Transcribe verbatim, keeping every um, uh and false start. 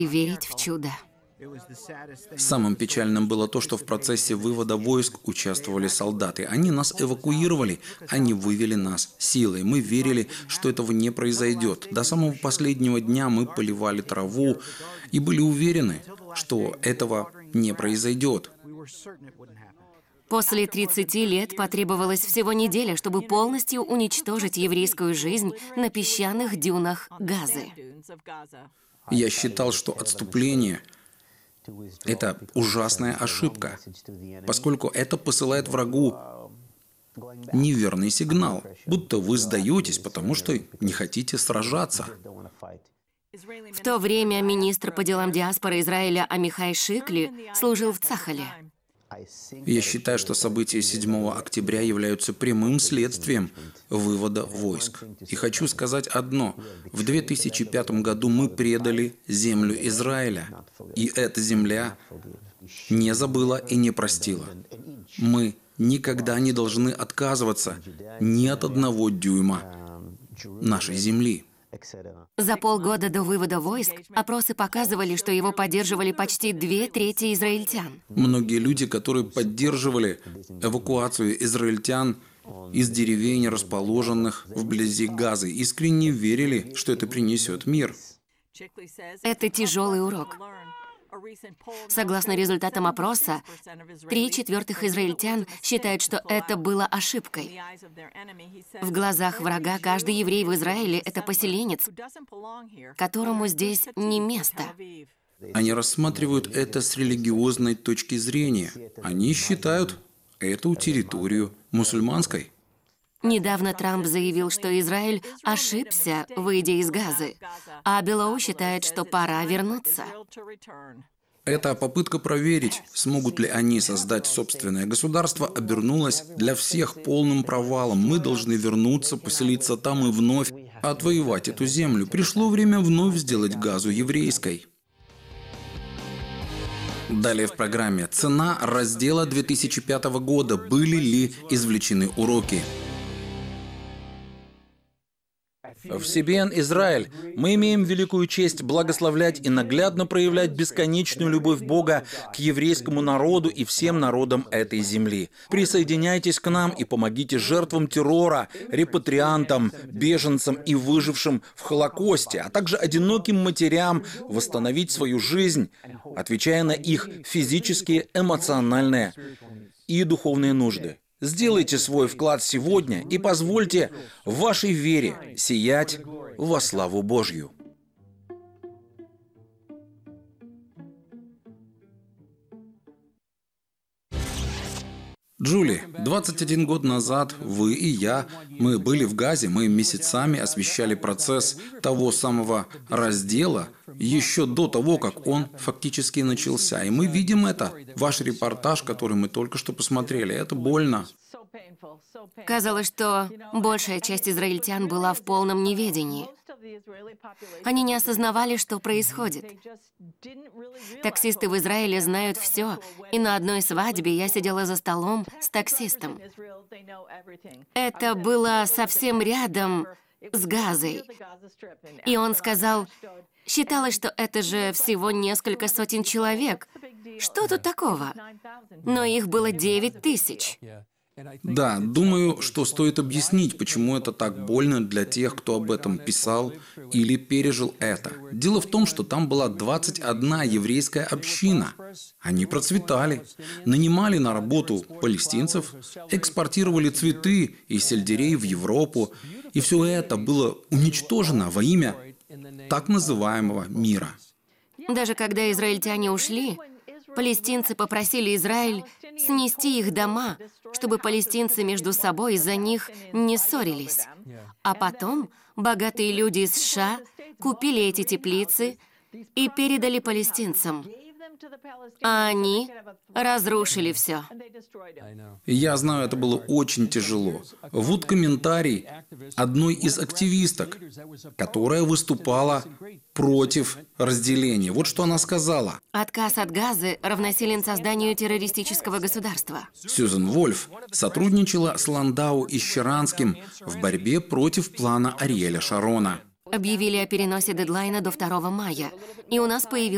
и верить в чудо. Самым печальным было то, что в процессе вывода войск участвовали солдаты. Они нас эвакуировали, они вывели нас силой. Мы верили, что этого не произойдет. До самого последнего дня мы поливали траву и были уверены, что этого не произойдет. После тридцати лет потребовалось всего неделя, чтобы полностью уничтожить еврейскую жизнь на песчаных дюнах Газы. Я считал, что отступление – это ужасная ошибка, поскольку это посылает врагу неверный сигнал, будто вы сдаетесь, потому что не хотите сражаться. В то время министр по делам диаспоры Израиля Амихай Шикли служил в Цахале. Я считаю, что события седьмого октября являются прямым следствием вывода войск. И хочу сказать одно. В две тысячи пятом году мы предали землю Израиля. И эта земля не забыла и не простила. Мы никогда не должны отказываться ни от одного дюйма нашей земли. За полгода до вывода войск опросы показывали, что его поддерживали почти две трети израильтян. Многие люди, которые поддерживали эвакуацию израильтян из деревень, расположенных вблизи Газы, искренне верили, что это принесет мир. Это тяжелый урок. Согласно результатам опроса, три четвертых израильтян считают, что это было ошибкой. В глазах врага каждый еврей в Израиле – это поселенец, которому здесь не место. Они рассматривают это с религиозной точки зрения. Они считают эту территорию мусульманской. Недавно Трамп заявил, что Израиль ошибся, выйдя из Газы, а Белоу считает, что пора вернуться. Эта попытка проверить, смогут ли они создать собственное государство, обернулась для всех полным провалом. Мы должны вернуться, поселиться там и вновь отвоевать эту землю. Пришло время вновь сделать Газу еврейской. Далее в программе. Цена раздела две тысячи пятого года. Были ли извлечены уроки? В си би эн Израиль мы имеем великую честь благословлять и наглядно проявлять бесконечную любовь Бога к еврейскому народу и всем народам этой земли. Присоединяйтесь к нам и помогите жертвам террора, репатриантам, беженцам и выжившим в Холокосте, а также одиноким матерям восстановить свою жизнь, отвечая на их физические, эмоциональные и духовные нужды. Сделайте свой вклад сегодня и позвольте вашей вере сиять во славу Божью. Джули, двадцать один год назад вы и я, мы были в Газе, мы месяцами освещали процесс того самого раздела еще до того, как он фактически начался. И мы видим это. Ваш репортаж, который мы только что посмотрели, это больно. Казалось, что большая часть израильтян была в полном неведении. Они не осознавали, что происходит. Таксисты в Израиле знают все, и на одной свадьбе я сидела за столом с таксистом. Это было совсем рядом с Газой. И он сказал, считалось, что это же всего несколько сотен человек. Что тут такого? Но их было девять тысяч. Да, думаю, что стоит объяснить, почему это так больно для тех, кто об этом писал или пережил это. Дело в том, что там была двадцать одна еврейская община. Они процветали, нанимали на работу палестинцев, экспортировали цветы и сельдерей в Европу, и все это было уничтожено во имя так называемого мира. Даже когда израильтяне ушли, палестинцы попросили Израиль снести их дома, чтобы палестинцы между собой из-за них не ссорились. А потом богатые люди из США купили эти теплицы и передали палестинцам. А они разрушили все. Я знаю, это было очень тяжело. Вот комментарий одной из активисток, которая выступала против разделения. Вот что она сказала. Отказ от Газы равносилен созданию террористического государства. Сьюзен Вольф сотрудничала с Ландау и Щеранским в борьбе против плана Ариэля Шарона. Объявили о переносе дедлайна до второго мая, и у нас появился